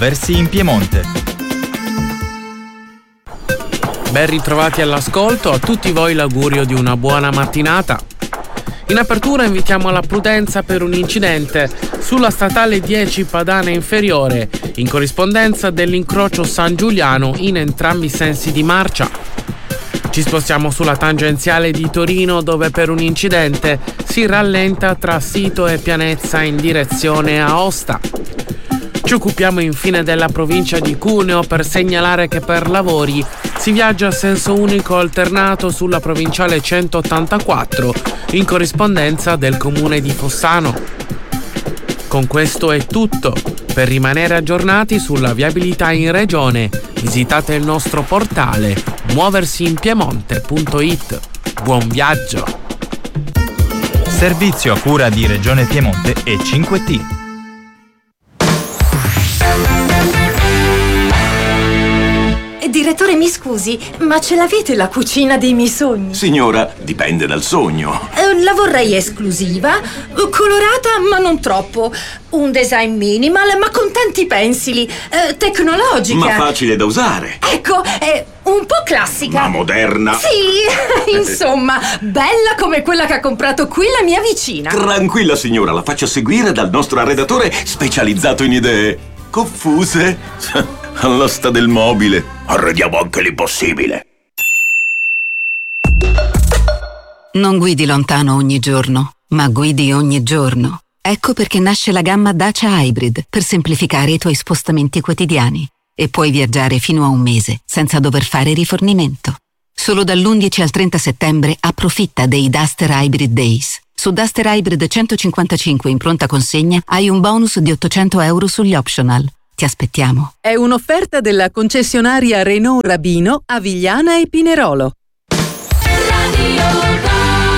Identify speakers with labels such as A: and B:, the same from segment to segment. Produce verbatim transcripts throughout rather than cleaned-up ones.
A: Muoversi in Piemonte.
B: Ben ritrovati all'ascolto, a tutti voi l'augurio di una buona mattinata. In apertura invitiamo alla prudenza per un incidente sulla statale dieci Padana Inferiore, in corrispondenza dell'incrocio San Giuliano in entrambi i sensi di marcia. Ci spostiamo sulla tangenziale di Torino, dove per un incidente si rallenta tra Sito e Pianezza in direzione Aosta. Ci occupiamo infine della provincia di Cuneo per segnalare che per lavori si viaggia a senso unico alternato sulla provinciale centottantaquattro in corrispondenza del comune di Fossano. Con questo è tutto. Per rimanere aggiornati sulla viabilità in regione, visitate il nostro portale muoversi in piemonte punto it. Buon viaggio!
A: Servizio a cura di Regione Piemonte e cinque T.
C: Direttore, mi scusi, ma ce l'avete la cucina dei miei sogni?
D: Signora, dipende dal sogno.
C: Eh, la vorrei esclusiva, colorata ma non troppo, un design minimal ma con tanti pensili, eh, tecnologica.
D: Ma facile da usare.
C: Ecco, è un po' classica.
D: Ma moderna.
C: Sì, insomma, bella come quella che ha comprato qui la mia vicina.
D: Tranquilla signora, la faccio seguire dal nostro arredatore specializzato in idee confuse. All'asta del mobile. Arrediamo anche l'impossibile.
E: Non guidi lontano ogni giorno, ma guidi ogni giorno. Ecco perché nasce la gamma Dacia Hybrid per semplificare i tuoi spostamenti quotidiani. E puoi viaggiare fino a un mese senza dover fare rifornimento. Solo dall'undici al trenta settembre approfitta dei Duster Hybrid Days. Su Duster Hybrid centocinquantacinque in pronta consegna hai un bonus di ottocento euro sugli optional. Ti aspettiamo.
F: È un'offerta della concessionaria Renault Rabino a Vigliana e Pinerolo. Radio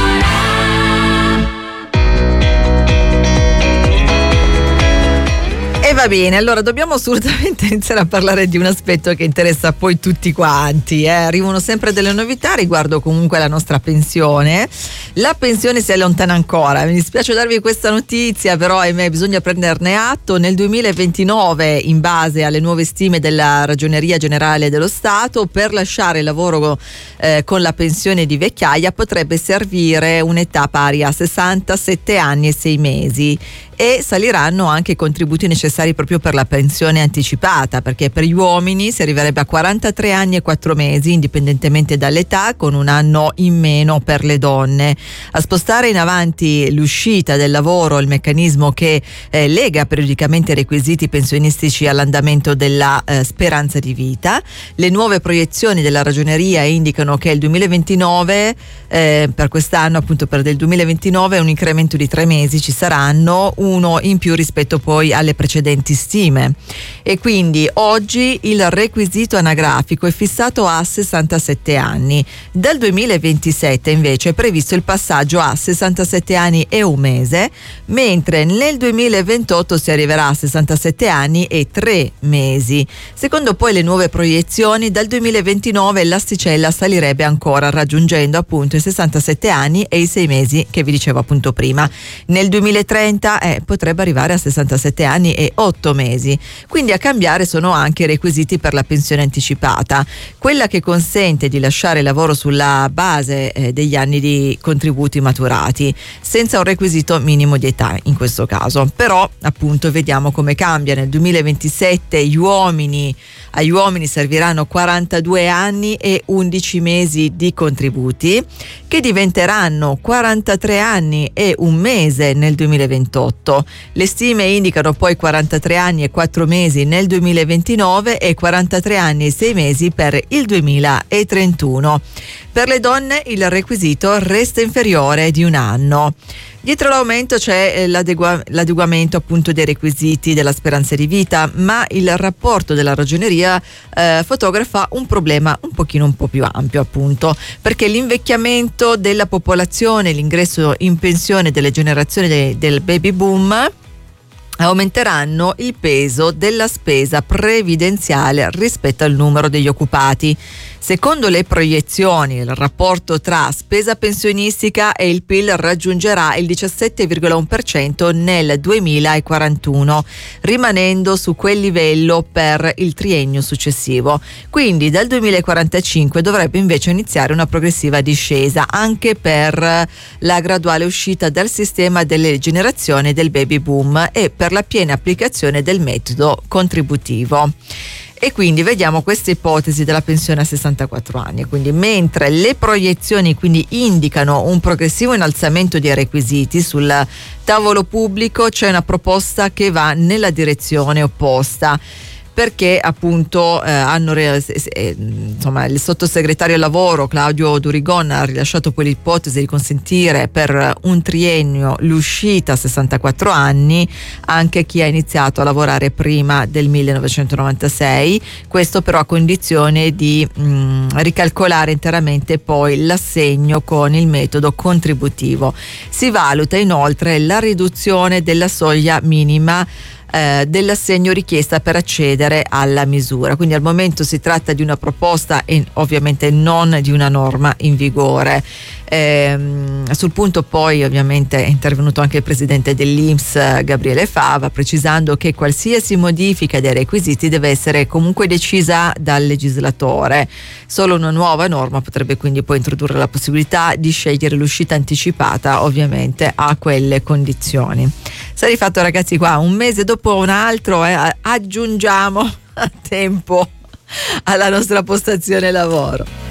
G: E va bene, allora dobbiamo assolutamente iniziare a parlare di un aspetto che interessa poi tutti quanti. Eh. Arrivano sempre delle novità riguardo comunque la nostra pensione. La pensione si allontana ancora. Mi dispiace darvi questa notizia, però ahimè bisogna prenderne atto. Nel duemilaventinove, in base alle nuove stime della Ragioneria Generale dello Stato, per lasciare il lavoro eh, con la pensione di vecchiaia potrebbe servire un'età pari a sessantasette anni e sei mesi. E saliranno anche i contributi necessari proprio per la pensione anticipata, perché per gli uomini si arriverebbe a quarantatré anni e quattro mesi indipendentemente dall'età, con un anno in meno per le donne. A spostare in avanti l'uscita del lavoro, il meccanismo che eh, lega periodicamente i requisiti pensionistici all'andamento della eh, speranza di vita. Le nuove proiezioni della Ragioneria indicano che il duemilaventinove eh, per quest'anno, appunto per del duemilaventinove, un incremento di tre mesi ci saranno, uno in più rispetto poi alle precedenti stime, e quindi oggi il requisito anagrafico è fissato a sessantasette anni. Dal duemilaventisette invece è previsto il passaggio a sessantasette anni e un mese, mentre nel duemilaventotto si arriverà a sessantasette anni e tre mesi. Secondo poi le nuove proiezioni, dal duemilaventinove l'asticella salirebbe ancora, raggiungendo appunto i sessantasette anni e i sei mesi che vi dicevo appunto prima. Nel duemilatrenta eh, potrebbe arrivare a sessantasette anni e otto mesi. Quindi a cambiare sono anche i requisiti per la pensione anticipata, quella che consente di lasciare il lavoro sulla base eh, degli anni di contributi maturati, senza un requisito minimo di età in questo caso. Però appunto vediamo come cambia. Nel duemilaventisette gli uomini agli uomini serviranno quarantadue anni e undici mesi di contributi, che diventeranno quarantatré anni e un mese nel duemilaventotto. Le stime indicano poi quarantatré anni e quattro mesi nel duemilaventinove e quarantatré anni e sei mesi per il duemilatrentuno. Per le donne il requisito resta inferiore di un anno. Dietro l'aumento c'è l'adegua- l'adeguamento appunto dei requisiti della speranza di vita, ma il rapporto della Ragioneria eh, fotografa un problema un pochino un po' più ampio, appunto, perché l'invecchiamento della popolazione, l'ingresso in pensione delle generazioni de- del baby boom aumenteranno il peso della spesa previdenziale rispetto al numero degli occupati. Secondo le proiezioni, il rapporto tra spesa pensionistica e il P I L raggiungerà il diciassette virgola uno per cento nel duemilaquarantuno, rimanendo su quel livello per il triennio successivo. Quindi dal duemilaquarantacinque dovrebbe invece iniziare una progressiva discesa anche per la graduale uscita dal sistema delle generazioni del baby boom e per la piena applicazione del metodo contributivo. E quindi vediamo questa ipotesi della pensione a sessantaquattro anni. Quindi mentre le proiezioni quindi indicano un progressivo innalzamento dei requisiti, sul tavolo pubblico c'è una proposta che va nella direzione opposta, perché appunto eh, hanno eh, insomma il sottosegretario al lavoro Claudio Durigon ha rilasciato poi l'ipotesi di consentire per un triennio l'uscita a sessantaquattro anni anche a chi ha iniziato a lavorare prima del millenovecentonovantasei, questo però a condizione di mh, ricalcolare interamente poi l'assegno con il metodo contributivo. Si valuta inoltre la riduzione della soglia minima Eh, dell'assegno richiesta per accedere alla misura. Quindi al momento si tratta di una proposta e ovviamente non di una norma in vigore. Eh, sul punto poi ovviamente è intervenuto anche il presidente dell'I N P S Gabriele Fava, precisando che qualsiasi modifica dei requisiti deve essere comunque decisa dal legislatore. Solo una nuova norma potrebbe quindi poi introdurre la possibilità di scegliere l'uscita anticipata, ovviamente a quelle condizioni. Sarei fatto, ragazzi, qua un mese dopo un altro, eh, aggiungiamo tempo alla nostra postazione lavoro.